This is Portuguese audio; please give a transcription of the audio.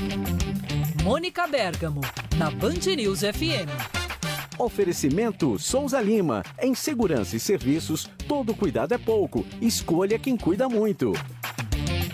Mônica Bergamo, na Band News FM. Oferecimento Souza Lima. Em segurança e serviços, todo cuidado é pouco. Escolha quem cuida muito.